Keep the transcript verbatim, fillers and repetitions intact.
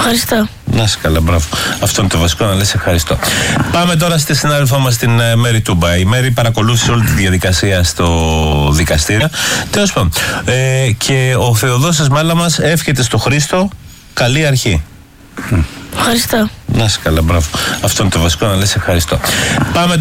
Ευχαριστώ. Να είσαι καλά, μπράβο. Αυτό είναι το βασικό, να λες ευχαριστώ. Πάμε τώρα στη συνάδελφό μας, την Μέρη Τούμπα. Η Μέρη παρακολούθησε όλη τη διαδικασία στο δικαστήριο. Τέλος πάντων. Ε, και ο Θεοδόσης Μάλα μας εύχεται στο Χρήστο καλή αρχή. Ευχαριστώ. Να είσαι καλά, μπράβο. Αυτό είναι το βασικό, να λες ευχαριστώ. Πάμε